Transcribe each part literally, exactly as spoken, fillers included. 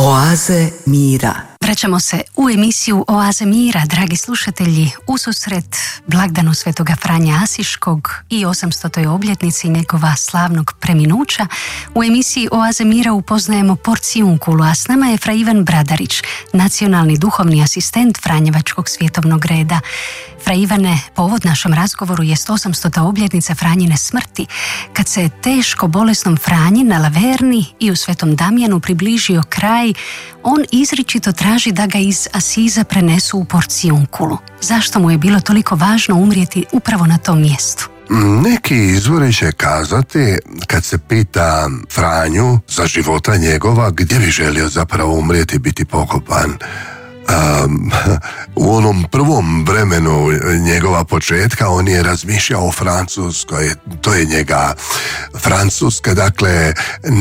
Oaze mira. Vraćamo se u emisiju Oaze mira, dragi slušatelji, ususret blagdanu Svetoga Franje Asiškog i osamstotoj obljetnici njegova slavnog preminuća. U emisiji Oaze mira upoznajemo porcijunkulu, a s nama je Fra Ivan Bradarić, nacionalni duhovni asistent Franjevačkog svjetovnog reda. Fra Ivane, povod našem razgovoru jest osamstota obljetnica Franjine smrti, kad se teško bolesnom Franji na Laverni i u Svetom Damjanu približio kraj, on izričito traži da ga iz Asiza prenesu u porcijunkulu. Zašto mu je bilo toliko važno umrijeti upravo na tom mjestu? Neki izvori će kazati, kad se pita Franju za života njegova, gdje bi želio zapravo umrijeti i biti pokopan. Um, u onom prvom vremenu njegova početka on je razmišljao o Francuskoj, to je njega Francuska, dakle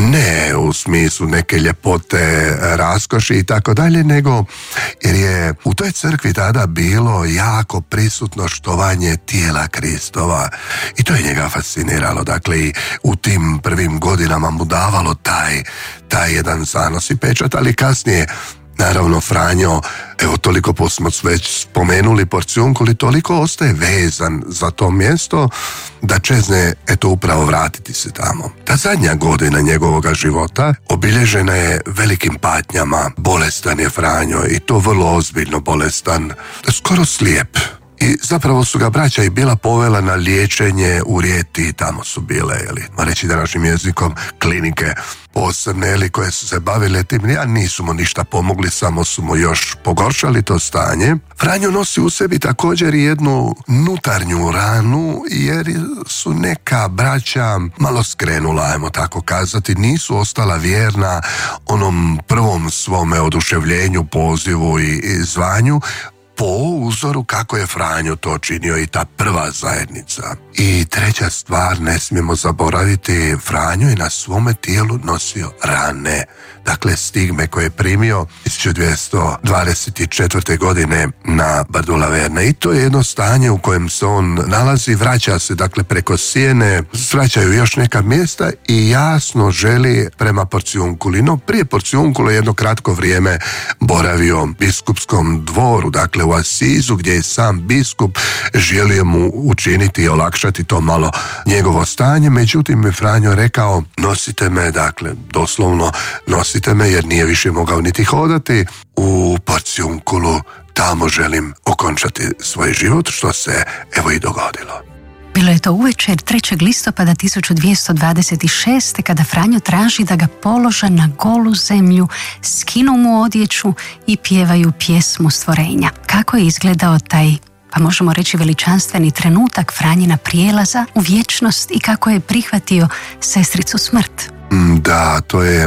ne u smislu neke ljepote, raskoši i tako dalje, nego jer je u toj crkvi tada bilo jako prisutno štovanje tijela Kristova i to je njega fasciniralo, dakle i u tim prvim godinama mu davalo taj, taj jedan zanos i pečat, ali kasnije naravno Franjo, evo toliko smo već spomenuli porcijunkuli, toliko ostaje vezan za to mjesto da čezne eto upravo vratiti se tamo. Ta zadnja godina njegovog života obilježena je velikim patnjama. Bolestan je Franjo i to vrlo ozbiljno bolestan, skoro slijep. I zapravo su ga braća i bila povela na liječenje u Rijeti, tamo su bile, jeli, ma reći današnjim jezikom, klinike posebne, jeli, koje su se bavile tim, a nisu mu ništa pomogli, samo su mu još pogoršali to stanje. Franjo nosi u sebi također jednu nutarnju ranu, jer su neka braća malo skrenula, ajmo tako kazati, nisu ostala vjerna onom prvom svome oduševljenju, pozivu i, i zvanju, po uzoru kako je Franjo to činio i ta prva zajednica. I treća stvar, ne smijemo zaboraviti, Franjo je na svome tijelu nosio rane, dakle stigme koje je primio tisuću dvjesto dvadeset četvrte. godine na brdu Laverne. I to je jedno stanje u kojem se on nalazi, vraća se dakle preko Sijene, vraćaju još neka mjesta i jasno želi prema porcijunkuli. No prije porcijunkule jedno kratko vrijeme boravio biskupskom dvoru, dakle u Asizu, gdje je sam biskup želio mu učiniti i olakšati to malo njegovo stanje, međutim je Franjo rekao, nosite me, dakle doslovno nosite me, jer nije više mogao niti hodati, u porcijunkulu, tamo želim okončati svoj život, što se evo i dogodilo. Bilo je to uvečer trećeg listopada tisuću dvjesto dvadeset šeste. kada Franjo traži da ga polože na golu zemlju, skinu mu odjeću i pjevaju pjesmu stvorenja. Kako je izgledao taj, pa možemo reći, veličanstveni trenutak Franjina prijelaza u vječnost i kako je prihvatio sestricu smrt? Da, to je,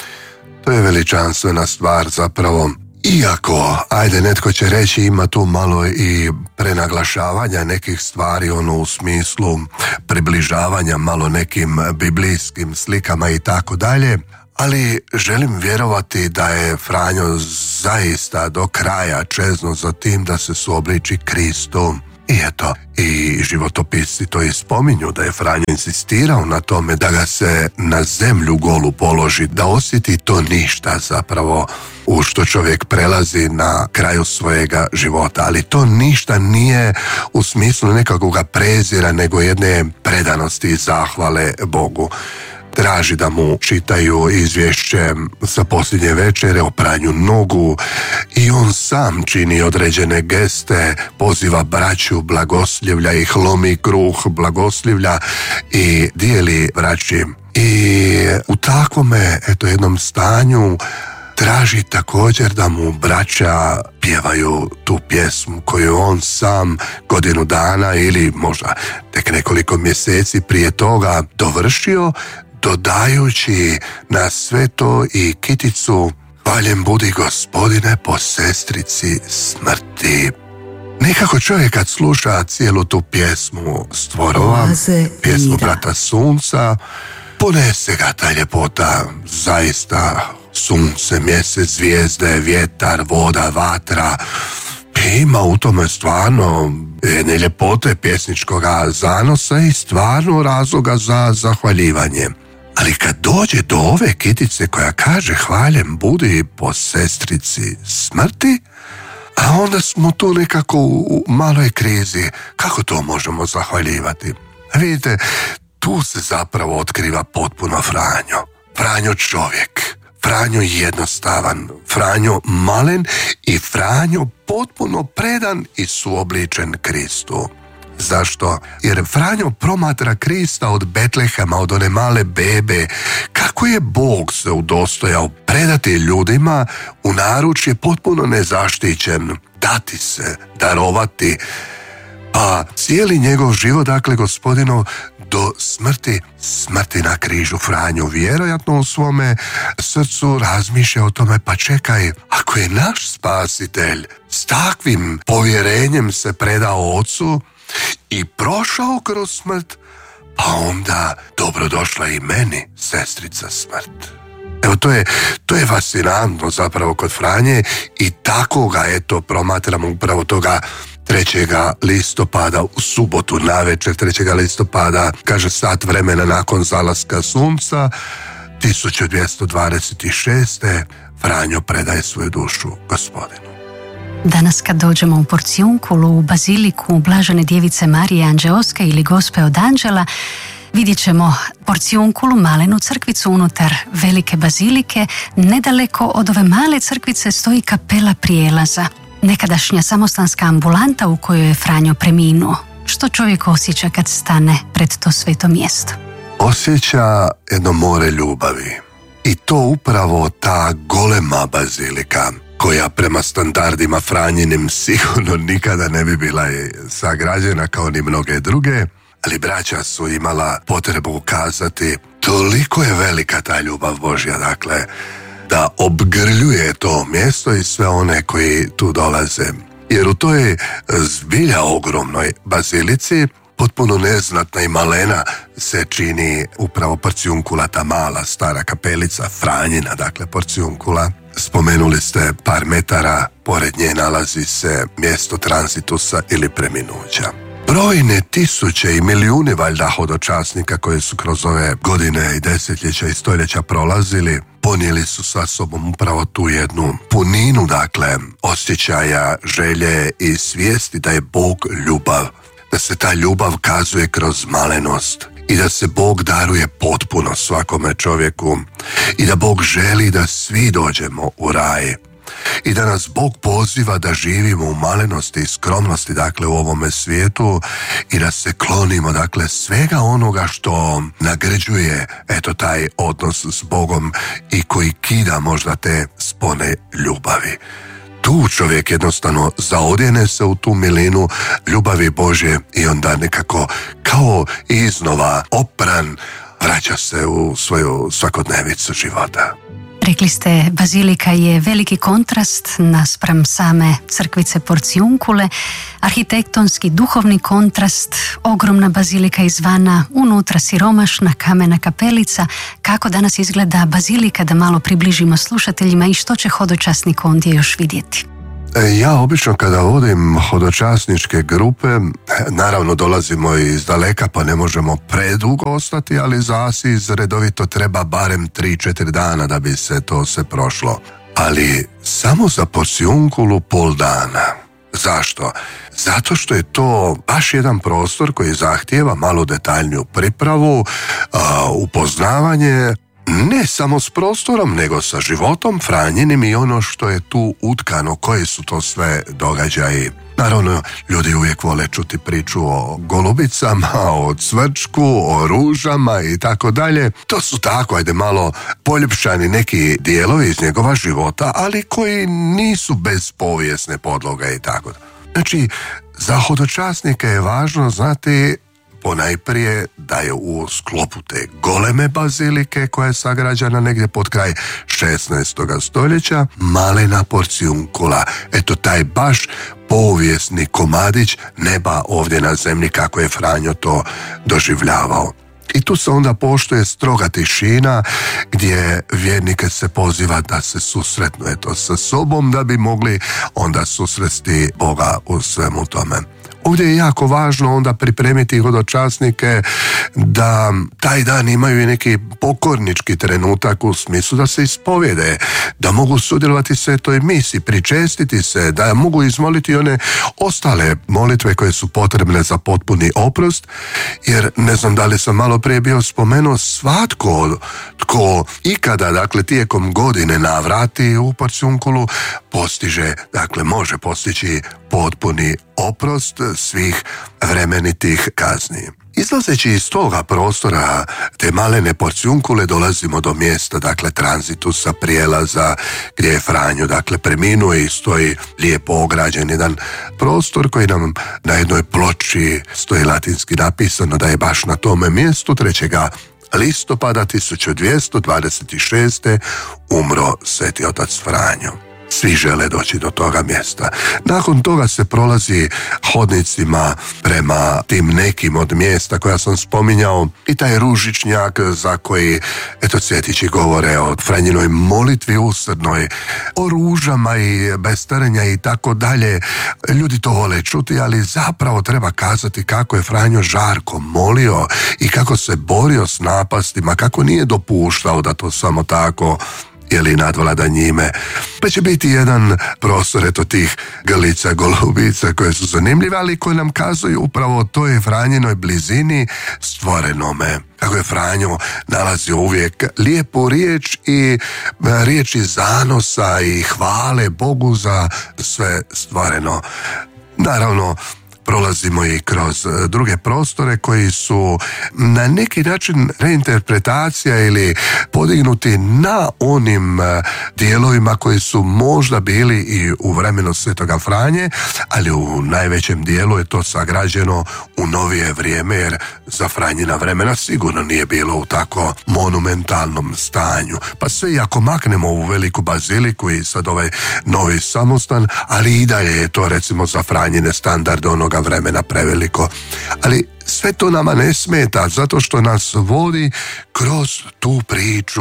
to je veličanstvena stvar zapravo. Iako, ajde, netko će reći, ima tu malo i prenaglašavanja nekih stvari, ono u smislu približavanja malo nekim biblijskim slikama i tako dalje, ali želim vjerovati da je Franjo zaista do kraja čezno za tim da se suobliči Kristu. I eto, i životopisci to i spominju, da je Franjo insistirao na tome da ga se na zemlju golu položi, da osjeti to ništa zapravo u što čovjek prelazi na kraju svojega života, ali to ništa nije u smislu nekakvog prezira, nego jedne predanosti i zahvale Bogu. Traži da mu čitaju izvješće sa posljednje večere o pranju nogu i on sam čini određene geste, poziva braću, blagoslivlja ih, lomi kruh blagoslivlja i dijeli braći. I u takvome, eto, jednom stanju traži također da mu braća pjevaju tu pjesmu koju on sam godinu dana ili možda tek nekoliko mjeseci prije toga dovršio, dodajući na sve to i kiticu Hvaljen budi Gospodine po sestrici smrti. Nekako čovjek kad sluša cijelu tu pjesmu stvorova, pjesmu brata Sunca, ponese ga ta ljepota, zaista sunce, mjesec, zvijezde, vjetar, voda, vatra. Ima u tome stvarno jedne ljepote pjesničkoga zanosa i stvarno razloga za zahvaljivanje. Ali kad dođe do ove kitice koja kaže hvaljen budi po sestrici smrti, a onda smo tu nekako u maloj krizi. Kako to možemo zahvaljivati? Vidite, tu se zapravo otkriva potpuno Franjo. Franjo čovjek, Franjo jednostavan, Franjo malen i Franjo potpuno predan i suobličen Kristu. Zašto? Jer Franjo promatra Krista od Betlehema, od one male bebe. Kako je Bog se udostojao predati ljudima u naručje potpuno nezaštićen, dati se, darovati. Pa cijeli njegov život, dakle, Gospodinov, do smrti, smrti na križu. Franjo vjerojatno u svome srcu razmišlja o tome, pa čekaj, ako je naš spasitelj s takvim povjerenjem se predao Ocu i prošao kroz smrt, pa onda dobrodošla i meni, sestrica smrt. Evo, to je, to je fascinantno zapravo kod Franje i tako ga, eto, promatramo upravo toga trećeg listopada, u subotu navečer trećeg listopada, kaže sat vremena nakon zalaska sunca, tisuću dvjesto dvadeset šeste. Franjo predaje svoju dušu Gospodinu. Danas kad dođemo u Porciunkulu, u baziliku Blažene djevice Marije Anđeoske ili Gospe od Anđela, vidjet ćemo Porciunkulu, malenu crkvicu unutar velike bazilike. Nedaleko od ove male crkvice stoji kapela prijelaza, nekadašnja samostanska ambulanta u kojoj je Franjo preminuo. Što čovjek osjeća kad stane pred to sveto mjesto? Osjeća jedno more ljubavi. I to upravo ta golema bazilika, koja prema standardima Franjinim sigurno nikada ne bi bila sagrađena kao ni mnoge druge, ali braća su imala potrebu ukazati, toliko je velika ta ljubav Božja, dakle, da obgrljuje to mjesto i sve one koji tu dolaze. Jer u toj zbilja ogromnoj bazilici, potpuno neznatna i malena, se čini upravo Porciunkula, ta mala stara kapelica Franjina, dakle Porciunkula. Spomenuli ste par metara, pored nje nalazi se mjesto tranzitusa ili preminuća. Brojne tisuće i milijuni valjda hodočasnika koji su kroz ove godine i desetljeća i stoljeća prolazili, ponijeli su sa sobom upravo tu jednu puninu, dakle, osjećaja, želje i svijesti da je Bog ljubav, da se ta ljubav kazuje kroz malenost i da se Bog daruje potpuno svakome čovjeku i da Bog želi da svi dođemo u raj i da nas Bog poziva da živimo u malenosti i skromnosti, dakle, u ovome svijetu i da se klonimo, dakle, svega onoga što nagrđuje, eto, taj odnos s Bogom i koji kida možda te spone ljubavi. Tu čovjek jednostavno zaodjene se u tu milinu ljubavi Božje i onda nekako kao iznova opran vraća se u svoju svakodnevicu života. Rekli ste, bazilika je veliki kontrast naspram same crkvice Porciunkule, arhitektonski, duhovni kontrast, ogromna bazilika izvana, unutra siromašna kamena kapelica. Kako danas izgleda bazilika, da malo približimo slušateljima i što će hodočasnik ondje još vidjeti? Ja obično kada vodim hodočasničke grupe, naravno dolazimo iz daleka pa ne možemo predugo ostati, ali za Asiz redovito treba barem tri četiri dana da bi se to sve prošlo. Ali samo za Porciunkulu pol dana. Zašto? Zato što je to baš jedan prostor koji zahtijeva malo detaljniju pripravu, a, upoznavanje, ne samo s prostorom, nego sa životom Franjinim i ono što je tu utkano, koji su to sve događaji. Naravno, ljudi uvijek vole čuti priču o golubicama, o cvrčku, o ružama i tako dalje. To su tako, ajde, malo poljepšani neki dijelovi iz njegova života, ali koji nisu bez povijesne podloge i tako. Znači, za hodočasnike je važno znati ponajprije da je u sklopu te goleme bazilike koja je sagrađena negdje pod kraj šesnaestog stoljeća malena Porciunkula. Eto, taj baš povijesni komadić neba ovdje na zemlji kako je Franjo to doživljavao. I tu se onda poštuje stroga tišina gdje vjernike se poziva da se susretnu eto sa sobom da bi mogli onda susresti Boga u svemu tome. Ovdje je jako važno onda pripremiti hodočasnike da taj dan imaju i neki pokornički trenutak u smislu da se ispovjede, da mogu sudjelovati svetoj misi, pričestiti se, da mogu izmoliti one ostale molitve koje su potrebne za potpuni oprost, jer ne znam da li sam malo prije bio spomenuo, svatko tko ikada, dakle tijekom godine navrati u porciunkulu, postiže, dakle može postići potpuni oprost svih vremenitih kazni. Izlazeći iz toga prostora te malene porciunkule dolazimo do mjesta, dakle tranzitusa, prijelaza gdje je Franjo dakle preminuo i stoji lijepo ograđen jedan prostor koji nam na jednoj ploči stoji latinski napisano da je baš na tome mjestu trećeg listopada tisuću dvjesto dvadeset šeste. umro sveti otac Franjo. Svi žele doći do toga mjesta. Nakon toga se prolazi hodnicima prema tim nekim od mjesta koja sam spominjao i taj ružičnjak za koji, eto, cvjetići govore o Franjinoj molitvi usrdnoj, o ružama i bez trnja i tako dalje. Ljudi to vole čuti, ali zapravo treba kazati kako je Franjo žarko molio i kako se borio s napastima, kako nije dopuštao da to samo tako ili nadvlada njime. Pa će biti jedan prostor eto tih grlica, golubica koje su zanimljive, ali koje nam kazuju upravo o toj Franjinoj blizini stvorenome. Kako je Franjo nalazio uvijek lijepu riječ i riječi zanosa i hvale Bogu za sve stvoreno. Naravno, prolazimo i kroz druge prostore koji su na neki način reinterpretacija ili podignuti na onim dijelovima koji su možda bili i u vremenu Svetoga Franje, ali u najvećem dijelu je to sagrađeno u novije vrijeme, jer za Franjina vremena sigurno nije bilo u tako monumentalnom stanju. Pa sve i ako maknemo u veliku baziliku i sad ovaj novi samostan, ali i dalje je to recimo za Franjine standarde onoga vremena preveliko. Ali sve to nama ne smeta, zato što nas vodi kroz tu priču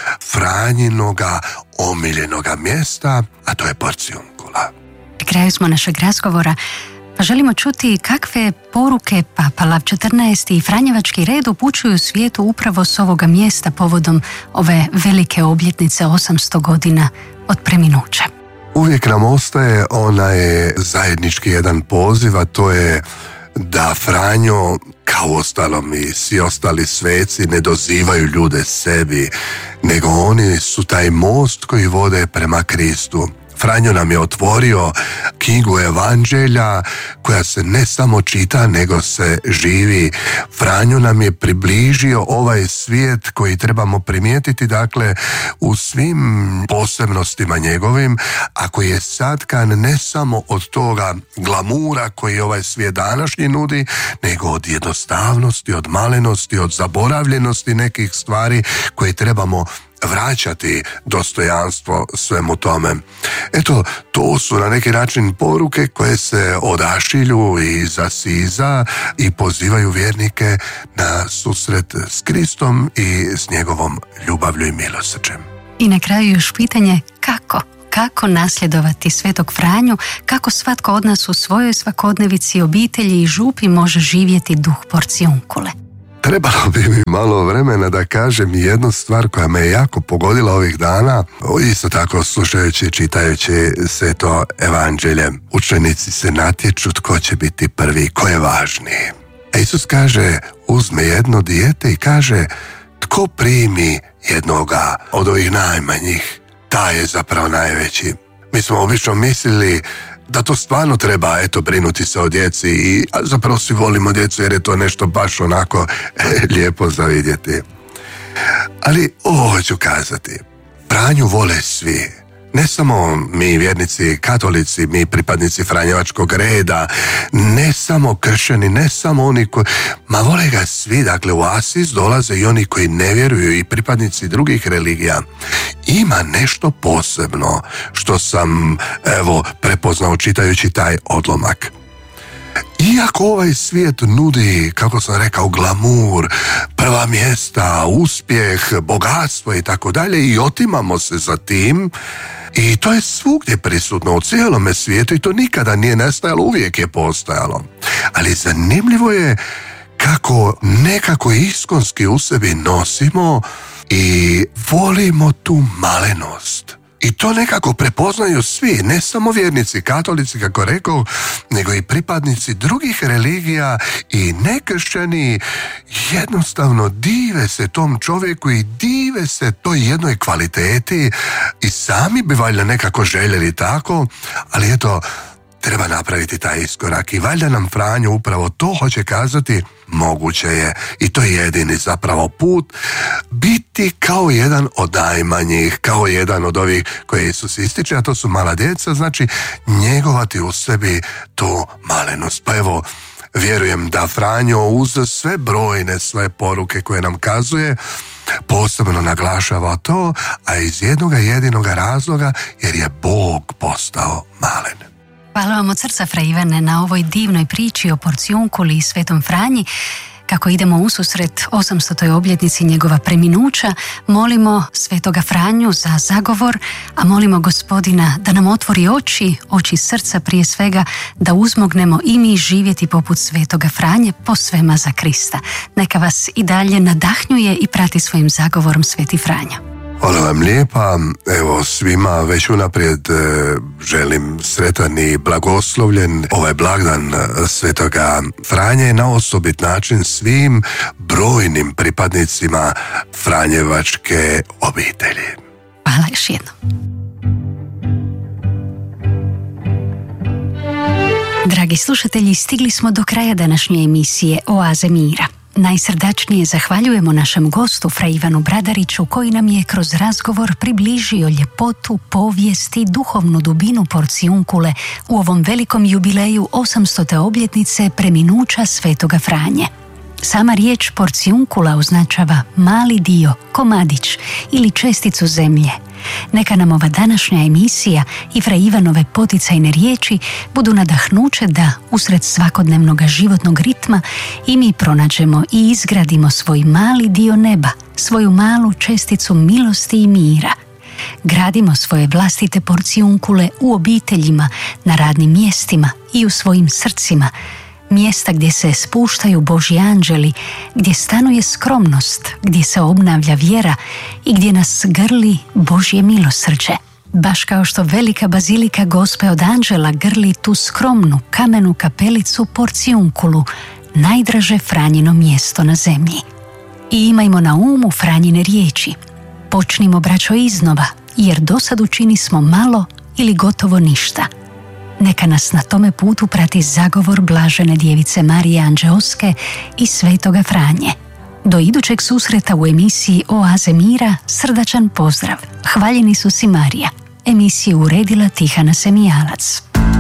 Franjinoga omiljenoga mjesta, a to je porciunkula. Na kraju smo našeg razgovora, pa želimo čuti kakve poruke Papa Lav četrnaesti i Franjevački red upućuju svijetu upravo s ovoga mjesta povodom ove velike obljetnice osamsto godina od preminuća. Uvijek nam ostaje onaj zajednički jedan poziv, a to je da Franjo, kao ostalom i svi ostali sveci, ne dozivaju ljude sebi, nego oni su taj most koji vode prema Kristu. Franjo nam je otvorio knjigu Evanđelja koja se ne samo čita, nego se živi. Franjo nam je približio ovaj svijet koji trebamo primijetiti, dakle, u svim posebnostima njegovim, a koji je satkan ne samo od toga glamura koji ovaj svijet današnji nudi, nego od jednostavnosti, od malenosti, od zaboravljenosti nekih stvari koje trebamo vraćati dostojanstvo svemu tome. Eto, to su na neki način poruke koje se odašilju iz Asiza i pozivaju vjernike na susret s Kristom i s njegovom ljubavlju i milosrđem. I na kraju još pitanje kako? Kako nasljedovati Svetog Franju, kako svatko od nas u svojoj svakodnevici, obitelji i župi može živjeti duh porciunkule. Trebalo bi mi malo vremena da kažem jednu stvar koja me je jako pogodila ovih dana, isto tako slušajući, čitajući Sveto Evanđelje. Učenici se natječu tko će biti prvi, ko je važniji. A Isus kaže, uzme jedno dijete i kaže, tko primi jednoga od ovih najmanjih, taj je zapravo najveći. Mi smo obično mislili da to stvarno treba, eto, brinuti se o djeci i a zapravo svi volimo djecu jer je to nešto baš onako lijepo za vidjeti. Ali ovo hoću kazati, Franju vole svi. Ne samo mi vjernici, katolici, mi pripadnici Franjevačkog reda, ne samo kršćani, ne samo oni koji, ma vole ga svi, dakle u Asiz dolaze i oni koji ne vjeruju i pripadnici drugih religija. Ima nešto posebno što sam, evo, prepoznao čitajući taj odlomak. Iako ovaj svijet nudi, kako sam rekao, glamur, prva mjesta, uspjeh, bogatstvo i tako dalje i otimamo se za tim, I to je svugdje prisutno u cijelome svijetu i to nikada nije nestajalo, uvijek je postojalo. Ali zanimljivo je kako nekako iskonski u sebi nosimo i volimo tu malenost. I to nekako prepoznaju svi, ne samo vjernici, katolici, kako rekao, nego i pripadnici drugih religija i nekršćani jednostavno dive se tom čovjeku i dive se toj jednoj kvaliteti i sami bi valjda nekako željeli tako, ali eto, treba napraviti taj iskorak i valjda nam Franjo upravo to hoće kazati, moguće je i to je jedini zapravo put, biti kao jedan od najmanjih, kao jedan od ovih koje Isus ističe, a to su mala djeca, znači njegovati u sebi tu malenost. Pa evo, vjerujem da Franjo uz sve brojne svoje poruke koje nam kazuje, posebno naglašava to, a iz jednog jedinog razloga, jer je Bog postao malen. Hvala vam od srca, fra Ivane, na ovoj divnoj priči o porcijunkuli i Svetom Franji. Kako idemo ususret osamstotoj obljetnici njegova preminuća, molimo Svetoga Franju za zagovor, a molimo Gospodina da nam otvori oči, oči srca prije svega, da uzmognemo i mi živjeti poput Svetoga Franje, posvema za Krista. Neka vas i dalje nadahnjuje i prati svojim zagovorom Sveti Franjo. Hvala vam lijepa, evo svima već unaprijed e, želim sretan i blagoslovljen ovaj blagdan Svetoga Franje, na osobit način svim brojnim pripadnicima Franjevačke obitelji. Hvala još jednom. Dragi slušatelji, stigli smo do kraja današnje emisije Oaze mira. Najsrdačnije zahvaljujemo našem gostu, fra Ivanu Bradariću, koji nam je kroz razgovor približio ljepotu, povijest i duhovnu dubinu porcijunkule u ovom velikom jubileju osamstote obljetnice preminuća Svetoga Franje. Sama riječ porcijunkula označava mali dio, komadić ili česticu zemlje. Neka nam ova današnja emisija i fra Ivanove poticajne riječi budu nadahnuće da usred svakodnevnog životnog ritma i mi pronađemo i izgradimo svoj mali dio neba, svoju malu česticu milosti i mira. Gradimo svoje vlastite porcijunkule u obiteljima, na radnim mjestima i u svojim srcima, mjesta gdje se spuštaju Božji anđeli, gdje stanuje skromnost, gdje se obnavlja vjera i gdje nas grli Božje milosrđe. Baš kao što velika bazilika Gospe od anđela grli tu skromnu kamenu kapelicu porcijunkulu, najdraže Franjino mjesto na zemlji. I imajmo na umu Franjine riječi. Počnimo, braćo, iznova, jer dosad učini smo malo ili gotovo ništa. Neka nas na tome putu prati zagovor blažene djevice Marije Anđeoske i Svetoga Franje. Do idućeg susreta u emisiji Oaze mira, srdačan pozdrav. Hvaljen Isus i Marija. Emisiju uredila Tihana Semijalac.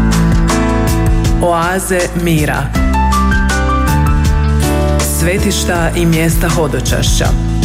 Oaze mira. Svetišta i mjesta hodočašća.